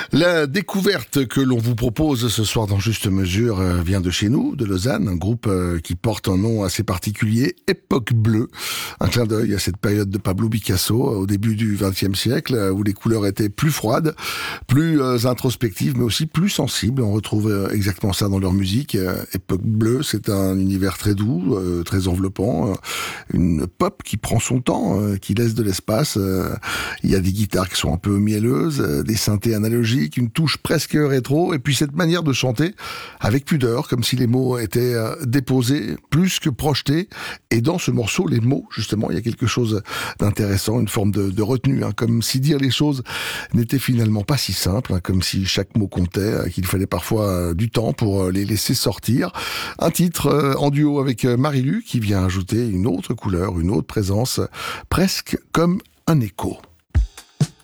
La découverte que l'on vous propose ce soir dans Juste Mesure vient de chez nous, de Lausanne, un groupe qui porte un nom assez particulier, Époque Bleue. Un clin d'œil à cette période de Pablo Picasso au début du XXe siècle où les couleurs étaient plus froides, plus introspectives, mais aussi plus sensibles. On retrouve exactement ça dans leur musique. Époque Bleue, c'est un univers très doux, très enveloppant, une pop qui prend son temps, qui laisse de l'espace. Il y a des guitares qui sont un peu mielleuses, des synthés analogiques, une touche presque rétro, et puis cette manière de chanter avec pudeur, comme si les mots étaient déposés plus que projetés. Et dans ce morceau, les mots, justement, il y a quelque chose d'intéressant, une forme de retenue, comme si dire les choses n'était finalement pas si simple, comme si chaque mot comptait, qu'il fallait parfois du temps pour les laisser sortir. Un titre en duo avec Marie-Lu qui vient ajouter une autre couleur, une autre présence, presque comme un écho.